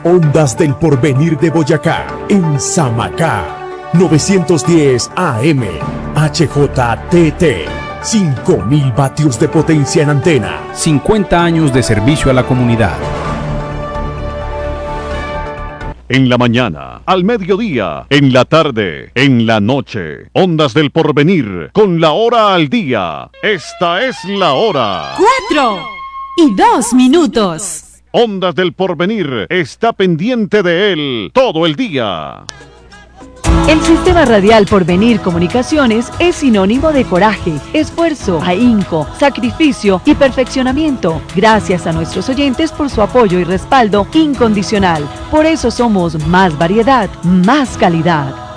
Ondas del Porvenir de Boyacá, en Samacá. 910 AM, HJTT. 5.000 vatios de potencia en antena. 50 años de servicio a la comunidad. En la mañana, al mediodía, en la tarde, en la noche. Ondas del Porvenir, con la hora al día. Esta es la hora. 4:02. Ondas del Porvenir está pendiente de él todo el día. El Sistema Radial Porvenir Comunicaciones es sinónimo de coraje, esfuerzo, ahínco, sacrificio y perfeccionamiento. Gracias a nuestros oyentes por su apoyo y respaldo incondicional. Por eso somos más variedad, más calidad.